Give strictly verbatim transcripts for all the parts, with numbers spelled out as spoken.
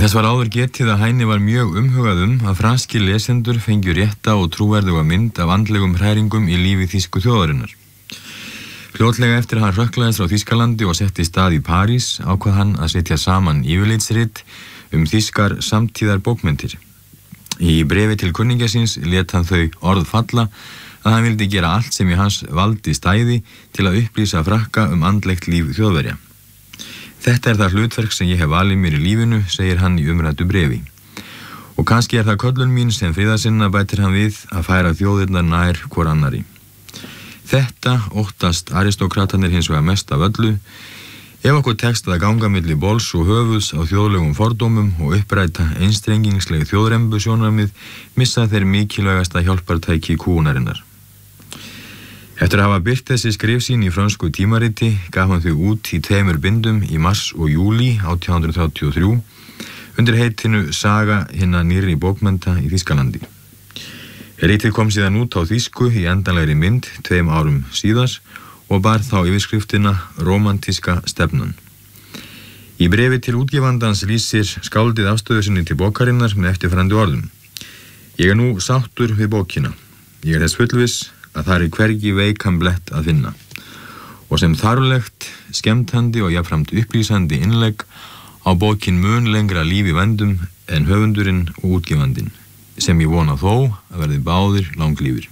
Þess var áður getið að Heine var mjög umhugað um að franskir lesendur fengju rétta og trúverðuga mynd af andlegum hræringum í lífi þýsku þjóðarinnar. Fljótlega eftir að hann rökklaðist frá Þýskalandi og setti stað í París ákvað hann að setja saman yfirlitsrit um þýskar samtíðar bókmenntir. Í brefi til kunningja síns lét hann þau orð falla að hann vildi gera allt sem í hans valdi stæði til að upplýsa Frakka um andlegt líf Þjóðverja. Þetta er það hlutverk sem ég hef valið mér í lífinu, segir hann í umræddu brefi. Og kannski er það köllun mín sem friðarsinna, bætir hann við, að færa þjóðirnar nær hvor annari. Þetta óttast aristókratarnir hins vegar mest af öllu. Ef okkur tekst að ganga milli bols og höfuðs á þjóðlegum fordómum og uppræta einstrengingsleg þjóðrembu sjónarmið, missa þeir mikilvægasta hjálpartæki kúunarinnar. Eftir að hafa birt þessi skrif sín í frönsku tímariti gaf hann þau út í tveimur bindum í mars og júlí átján hundruð þrjátíu og þrjú undir heitinu Saga hinna nýrri bókmennta í Þýskalandi. Ritið kom síðan út á þýsku í endanlegri mynd tveim árum síðar og bar þá yfirskriftina Rómantíska stefnan. Í brefi til útgefandans lýsir skáldið afstöðu sinni til bókarinnar með eftirfarandi orðum. Ég er nú sáttur við bókina. Ég er þess fullviss að það er hvergi veikan blett að finna og sem þarflegt, skemmtandi og jafnframt upplýsandi innlegg á bókin mun lengra lífi vendum en höfundurinn og útgefandinn, sem ég vona þó að verði báðir langlífir.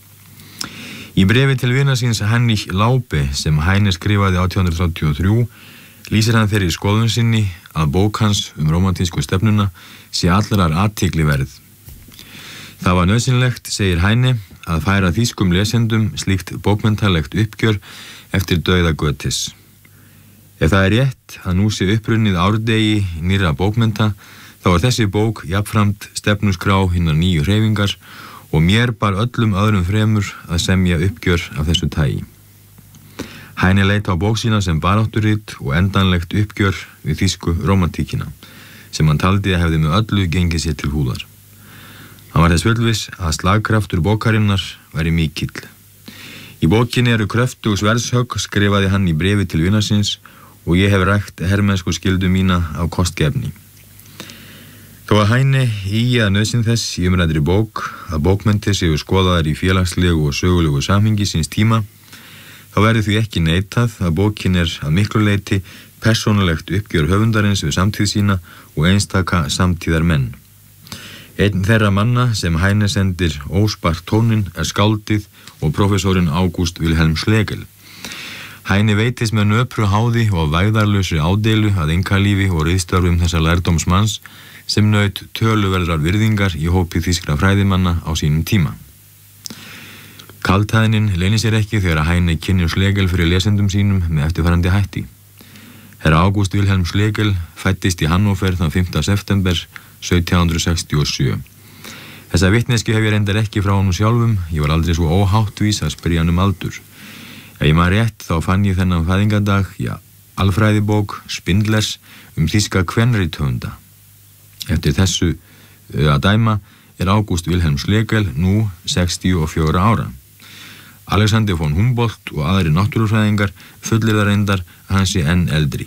Í brefi til vina síns Heinrich Laube sem Heine skrifaði átján hundruð þrjátíu og þrjú lýsir hann þeirri skoðun sinni að bók hans um rómantísku stefnuna sé allrar athygli verð. Það var nauðsynlegt, segir Heine, að færa þýskum lesendum slíkt bókmenntalegt uppgjör eftir dauða Goethes. Ef það er rétt að nú sé upprunnið árdegi nýrra bókmennta, þá er þessi bók jafnframt stefnuskrá hinnar nýju hreyfingar og mér bar öllum öðrum fremur að semja uppgjör af þessu tagi. Heine leit á bók sína sem barátturit og endanlegt uppgjör við þýsku rómantíkina, sem hann taldi að hefði með öllu gengið sér til húðar. Hann var þess fullviss að slagkraftur bókarinnar væri mikill. Í bókinni eru kröftug sverðshögg, skrifaði hann í brefi til vinar síns, og ég hef rækt hermennsku skyldu mína á kostgefni. Þó að Heine ígi að nauðsyn þess í umræddri bók að bókmenntir séu skoðaðar í félagslegu og sögulegu samhengi síns tíma, þá verður því ekki neitað að bókin er að miklu leyti persónulegt uppgjör höfundarins við samtíð sína og einstaka samtíðar menn. Einn þeirra manna sem Heine sendir óspart tónin er skáldið og prófessorinn August Wilhelm Schlegel. Heine veitist með nöpru háði og vægðarlausri ádeilu að einkalífi og riðstörfum þessa lærdómsmanns sem naut töluverðrar virðingar í hópi þýskra fræðimanna á sínum tíma. Kaldhæðnin leynir sér ekki þegar Heine kynnir Schlegel fyrir lesendum sínum með eftirfarandi hætti. Herra August Wilhelm Schlegel fættist í Hannover þann fimmta september sautján hundruð sextíu og sjö. Þessa vitneski hef ég reyndar ekki frá honum sjálfum, ég var aldrei svo óháttvís að spyrja hann um aldur. Ef ég maður rétt þá fann ég þennan fæðingadag, já, alfræðibók Spindlers um þýska kvenrithöfunda. Eftir þessu að dæma er August Wilhelm Schlegel nú sextíu og fjögurra ára. Alexander von Humboldt og aðri náttúrufræðingar fullir það reyndar að hann sé enn eldri.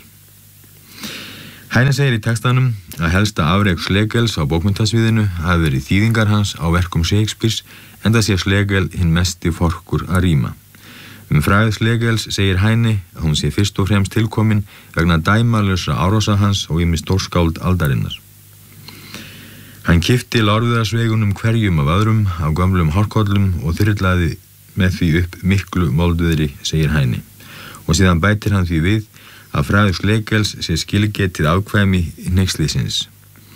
Heine segir í textanum að helsta afrek Schlegels á bókmenntasviðinu hafi verið þýðingar hans á verkum Shakespeares, enda sé Schlegel hinn mesti forkur að ríma. Um fræð Schlegels segir Heine að hún sé fyrst og fremst tilkomin vegna dæmalausra árása hans og ýmis stórskáld aldarinnar. Hann kippti lárviðarsvegunum hverjum af öðrum á gömlum hárkollum og þyrlaði með því upp miklu molduðri, segir Heine. Og síðan bætir hann því við að fræð Schlegels sé skilgetið ákvæmi hneykslisins.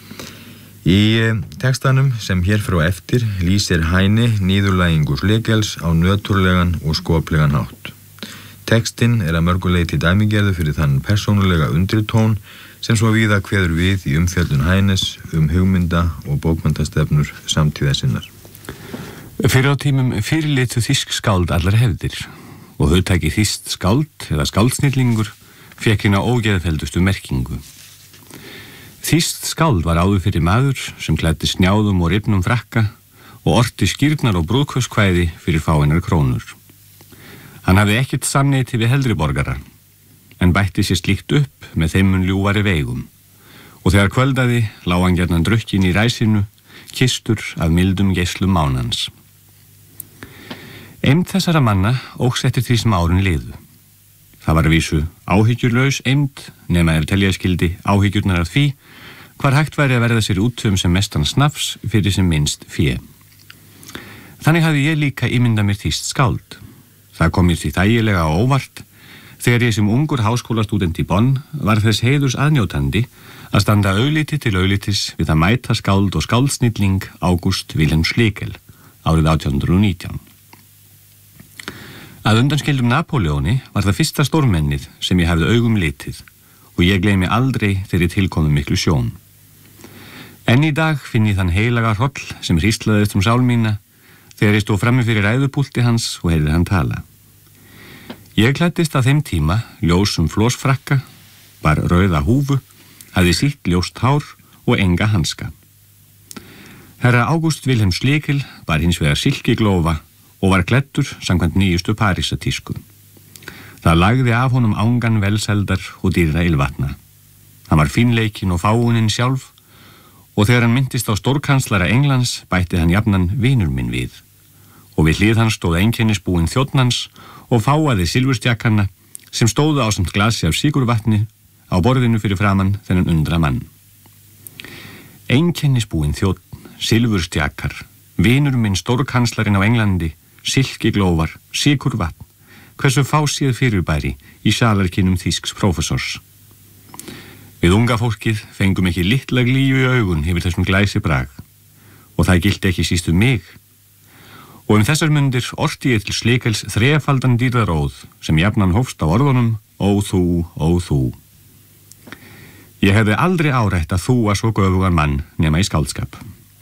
Í textanum sem hér frá eftir lýsir Heine niðurlægingu Schlegels á nöturlegan og skoplegan hátt. Textinn er að mörgu leyti dæmigerður fyrir þann persónulega undritón sem svo víða kveður við í umfjöllun Heines um hugmynda og bókmenntastefnur samtíðar sinnar. Fyrir á tímum fyrirlitu þýsk skáld allar hefðir og hugtæki þýskt skáld eða skáldsnillingur fékk hérna ógeðfeldustu merkingu. Þýskt skáld var áður fyrir maður sem klæddi snjáðum og rifnum frakka og orti skýrnar og brúðkauskvæði fyrir fáeinar krónur. Hann hafði ekkert samneyti við heldri borgara, en bætti sér slíkt upp með þeim mun ljúfari veigum og þegar kvöldaði lá hann gjarnan drukkin í ræsinu, kistur af mildum geislum mánans. Eymd þessara manna óx eftir því sem árin liðu. Það var að vísu áhyggjurlaus eymd, nema ef telja skildi áhyggjurnar af því hvar hægt væri að verða sér útvum sem mestan snafs fyrir sem minnst fé. Þannig hafði ég líka ímyndað mér þýskt skáld. Það kom mér því þægilega á óvart þegar ég sem ungur háskólastúdent í Bonn var þess heiðurs aðnjótandi að standa augliti til auglitis við að mæta skáld og skáldsnilling August Wilhelm Schlegel árið átján hundrað og nítján. Að undanskildum Napóleóni var það fyrsta stórmennið sem ég hafði augum litið og ég gleymi aldrei þeirri tilkomu miklu sjón. Enn í dag finn ég þann heilaga hroll sem hríslaðist um sál mína þegar ég stóð frammi fyrir ræðupúlti hans og heyrði hann tala. Ég klæddist að þeim tíma ljósum flósfrakka, bar rauða húfu, hafði sítt ljóst hár og enga hanska. Herra August Wilhelm Schlegel bar hins vegar silkiglófa og var klæddur samkvæmt nýjustu Parísatísku. Það lagði af honum ángan velseldar og dýrra ylvatna. Hann var fínleikinn og fáunin sjálf og þegar hann myndist á stórkanslara Englands bætti hann jafnan vinur minn við. Og við hlið hans stóð einkennisbúinn þjónnans og fáaði silfurstjakkanna sem stóðu á samt glasi af sigurvatni á borðinu fyrir framann þennan undra mann. Einkennisbúinn þjónn, silfurstjakkar, vinur minn stórkanslarinn á Englandi, silkiglófar, sigurvatn, hversu fásíð fyrirbæri í salarkinnum þýsks prófessors. Við unga fólkið fengum ekki litla glíu í augun yfir þessum glæsi brag og það gilti ekki sístu mig. Og um þessar mundir orti ég til Schlegels þrefaldan dýrðaróð sem jafnan hófst á orðunum ó þú, ó þú. Ég hefði aldrei árætt að þúa svo göfugan mann nema í skáldskap.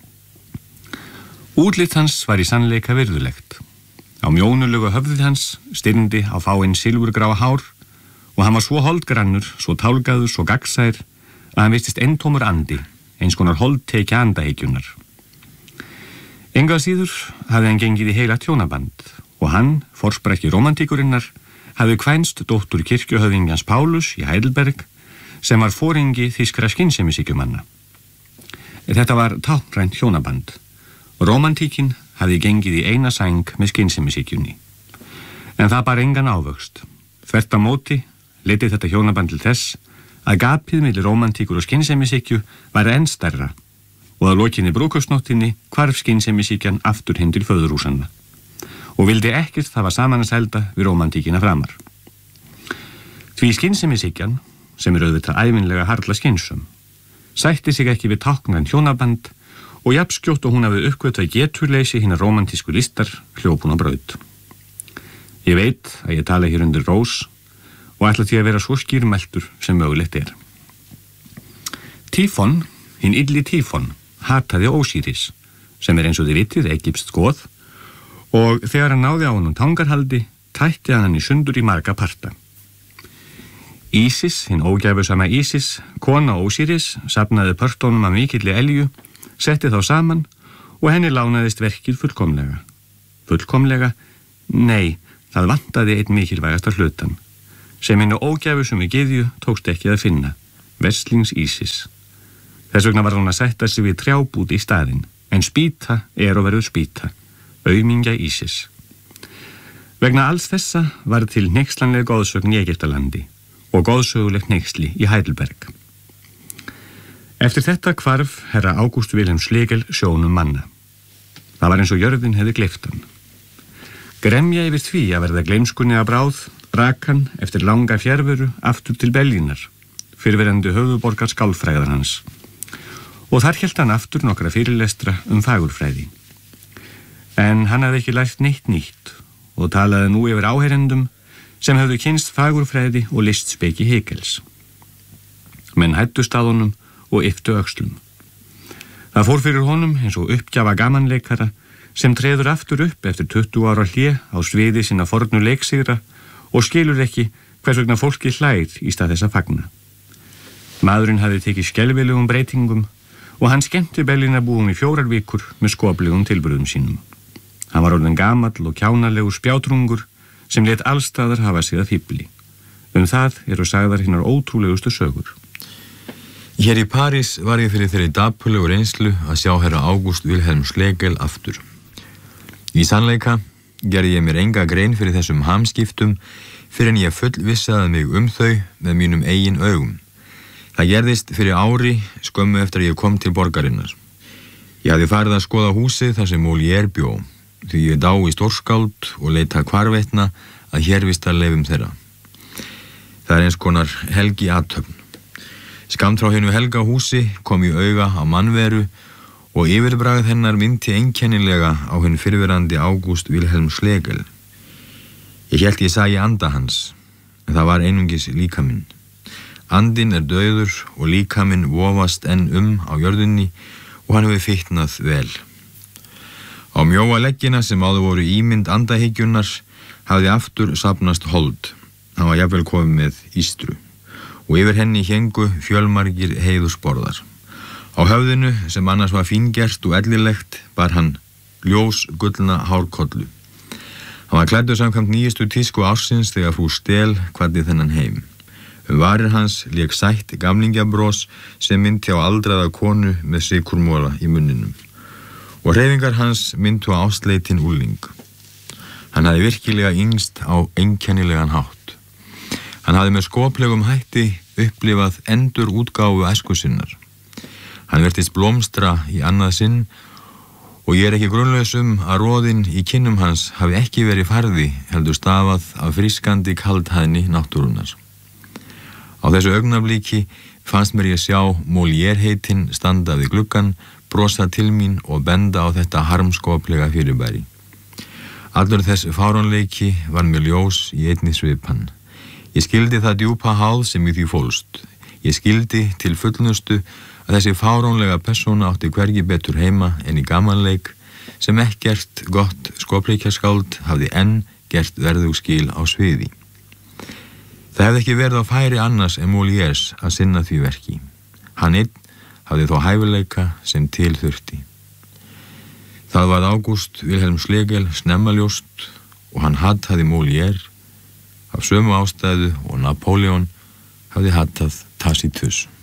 Útlit hans var í sannleika virðulegt. Á mjónulegu höfðið hans styrndi á fáinn silfurgráa hár og hann var svo holdgrannur, svo tálgaður, svo gagnsær að hann virtist eintómur andi, eins konar holdtekja andahyggjunnar. Enga síður hafði hann gengið í heila tjónaband og hann, forsprakki romantíkurinnar, hafði kvænst dóttur kirkjuhöfðingjans Pálus í Heidelberg sem var foringi þýskra skynsemishyggjumanna. Þetta var táknrænt hjónaband. Romantíkin hafði gengið í eina sæng með skynsemishyggjunni. En það bar engan ávöxt. Þvert á móti leiddi þetta hjónaband til þess að gapið milli romantíkur og skynsemishyggju væri enn stærra og að lokinni brúðkaupsnóttinni hvarf skynsemishyggjan aftur heim til föðurhúsanna og vildi ekkert hafa saman að selda við romantíkina framar. Því skynsemishyggjan, sem er auðvitað ævinlega harla skynsum, sætti sig ekki við táknan hjónaband og jafnskjótt og hún hafði uppgötvað geturleysi hinnar romantísku listar hljóp hún á braut. Ég veit að ég tala hér undir rós og ætla því að vera svo skýrmeltur sem mögulegt er. Tífon, hinn illi Tífon, hataði Ósíris, sem er eins og þið vitið egypskt goð, og þegar hann náði á honum tangarhaldi, tætti hann hann í sundur í marga parta. Ísis, hinn ógæfusama Ísis, kona Ósíris, safnaði pörtunum af mikilli elju, setti þá saman og henni lánaðist verkið fullkomlega. Fullkomlega? Nei, það vantaði einn mikilvægasta hlutan, sem henni ógæfusumu gyðju tókst ekki að finna, verslings Ísis. Þess vegna var hún að sætta sig við trjábút í staðinn, en spýta er og verður spýta, aumingja Ísis. Vegna alls þessa var til hneykslanleg goðsögn í Egyptalandi og goðsögulegt hneyksli í Heidelberg. Eftir þetta hvarf herra August Wilhelm Schlegel sjónum manna. Það var eins og jörðin hefði gleypt hann. Gremja yfir því að verða gleymskunni að bráð rak hann eftir langa fjærveru aftur til Berlínar, fyrrverandi höfuðborgar skálfræðar hans. Og þar hélt hann aftur nokkra fyrirlestra um fagurfræði. En hann hafði ekki lært neitt nýtt og talaði nú yfir áheyrendum sem höfðu kynst fagurfræði og listspeki Hegels. Menn hættust að honum og ypptu öxlum. Það fór fyrir honum eins og uppgjafa gamanleikara sem treður aftur upp eftir tuttugu ára hlé á sviði sinna fornu leiksigra og skilur ekki hvers vegna fólki hlær í stað þess að fagna. Maðurinn hafði tekið skelfilegum breytingum og hann skemmti Berlínarbúum í fjórar vikur með skoplegum tilburðum sínum. Hann var orðinn gamall og kjánalegur spjátrungur sem lét allstaðar hafa sig að fífli. Um það eru sagðar hinnar ótrúlegustu sögur. Hér í París var ég fyrir þeirri dapurlegu reynslu að sjá herra August Wilhelm Schlegel aftur. Í sannleika gerði ég mér enga grein fyrir þessum hamskiptum fyrir en ég fullvissaði mig um þau með mínum eigin augum. Það gerðist fyrir ári skömmu eftir að ég kom til borgarinnar. Ég hafði farið að skoða húsið þar sem Molière bjó, því ég dái stórskáld og leita hvarvetna að hérvista leifum þeirra. Það er eins konar helgi athöfn. Skammt frá hinu helga húsi kom ég auga á mannveru og yfirbragð hennar minnti einkennilega á hinn fyrrverandi August Wilhelm Schlegel. Ég hélt ég sæi anda hans, en það var einungis líkaminn. Andinn er dauður og líkaminn vofast enn um á jörðunni og hann hefur fitnað vel. Á mjóa leggina sem áður voru ímynd andahyggjunnar hafði aftur safnast hold. Hann var jafnvel komið með ístru og yfir henni héngu fjölmargir heiðursborðar. Á höfðinu sem annars var fíngert og ellilegt bar hann ljós gullna hárkollu. Hann var klæddur samkvæmt nýjustu tísku ársins þegar frú Stel kvaddi þennan heim. Um varir hans lék sætt gamlingjabros sem minnti á aldraða konu með sykurmola í munninum og hreyfingar hans minntu á ástleitin úling. Hann hafði virkilega yngst á einkennilegan hátt. Hann hafði með skoplegum hætti upplifað endur útgáfu æsku sinnar. Hann virtist blómstra í annað sinn og ég er ekki grunlaus um að roðinn í kinnum hans hafi ekki verið farði heldur stafað af frískandi kaldhæðni náttúrunnar. Á þessu augnablíki fannst mér ég sjá Molière heitinn standa við gluggan, brosa til mín og benda á þetta harmskoplega fyrirbæri. Allur þess fáránleiki var mér ljós í einni svipan. Ég skildi það djúpa háð sem í því fólst. Ég skildi til fullnustu að þessi fáránlega persóna átti hvergi betur heima en í gamanleik sem ekkert gott skopleikjaskáld hafði enn gert verðug skil á sviði. Það hefði ekki verið á færi annars en Molières að sinna því verki. Hann einn hafði þó hæfileika sem til þurfti. Það var August Wilhelm Schlegel snemmaljóst og hann hataði Molière af sömu ástæðu og Napoleon hafði hatað Tacitus.